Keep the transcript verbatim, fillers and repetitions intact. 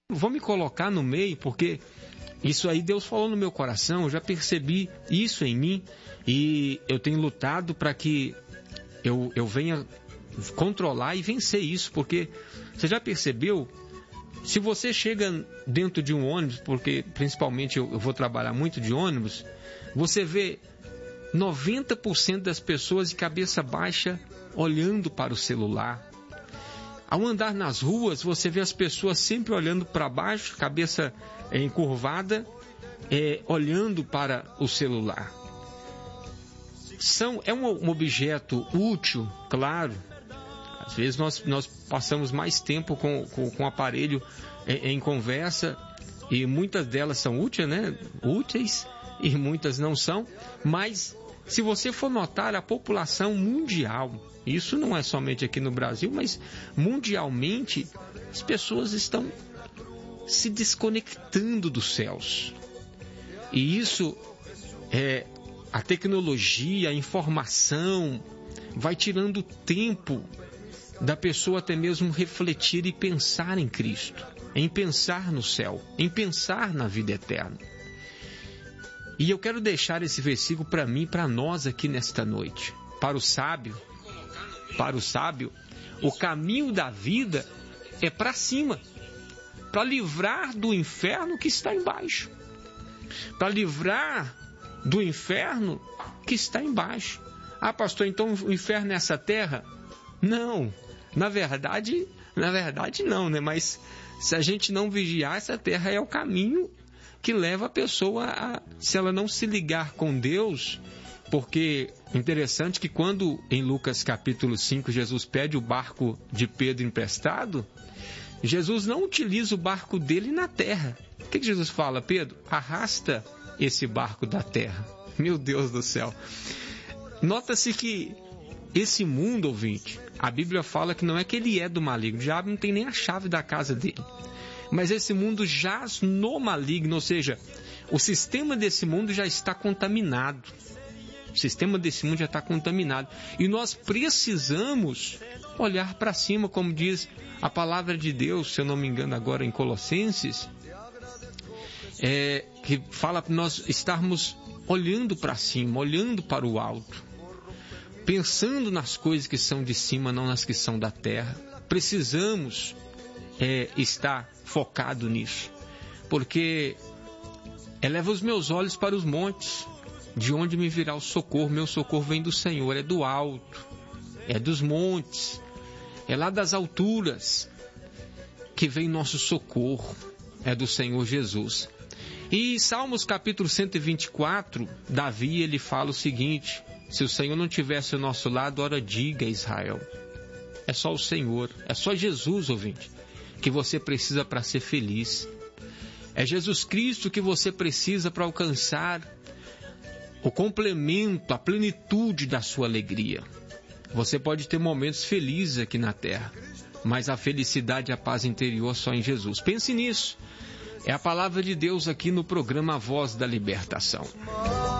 vou me colocar no meio, porque isso aí Deus falou no meu coração, eu já percebi isso em mim e eu tenho lutado para que eu, eu venha controlar e vencer isso, porque você já percebeu, se você chega dentro de um ônibus, porque principalmente eu, eu vou trabalhar muito de ônibus, você vê noventa por cento das pessoas de cabeça baixa olhando para o celular. Ao andar nas ruas, você vê as pessoas sempre olhando para baixo, cabeça é, encurvada, é, olhando para o celular. São, é um, um objeto útil, claro. Às vezes nós, nós passamos mais tempo com, com, com o aparelho em, em conversa, e muitas delas são úteis, né? úteis, e muitas não são, mas se você for notar, a população mundial, isso não é somente aqui no Brasil, mas mundialmente, as pessoas estão se desconectando dos céus. E isso, é, a tecnologia, a informação, vai tirando tempo da pessoa até mesmo refletir e pensar em Cristo, em pensar no céu, em pensar na vida eterna. E eu quero deixar esse versículo para mim, para nós aqui nesta noite. Para o sábio, para o sábio, o caminho da vida é para cima, para livrar do inferno que está embaixo, para livrar do inferno que está embaixo. Ah, pastor, então o inferno é essa terra? Não, na verdade, na verdade não, né? Mas se a gente não vigiar, essa terra é o caminho que leva a pessoa a, se ela não se ligar com Deus, porque interessante que quando em Lucas capítulo cinco Jesus pede o barco de Pedro emprestado, Jesus não utiliza o barco dele na terra. O que, que Jesus fala? Pedro, arrasta esse barco da terra. Meu Deus do céu. Nota-se que esse mundo, ouvinte, a Bíblia fala que não é que ele é do maligno, o diabo não tem nem a chave da casa dele. Mas esse mundo jaz no maligno, ou seja, o sistema desse mundo já está contaminado. O sistema desse mundo já está contaminado. E nós precisamos olhar para cima, como diz a palavra de Deus, se eu não me engano agora em Colossenses, é, que fala para nós estarmos olhando para cima, olhando para o alto, pensando nas coisas que são de cima, não nas que são da terra. Precisamos é, estar focado nisso, porque eleva os meus olhos para os montes, de onde me virá o socorro. Meu socorro vem do Senhor, é do alto, é dos montes, é lá das alturas que vem nosso socorro, é do Senhor Jesus. E Salmos capítulo cento e vinte e quatro, Davi ele fala o seguinte: se o Senhor não tivesse ao nosso lado, ora diga Israel. É só o Senhor, é só Jesus, ouvinte, que você precisa para ser feliz. É Jesus Cristo que você precisa para alcançar o complemento, a plenitude da sua alegria. Você pode ter momentos felizes aqui na terra, mas a felicidade e a paz interior só em Jesus. Pense nisso. É a palavra de Deus aqui no programa A Voz da Libertação.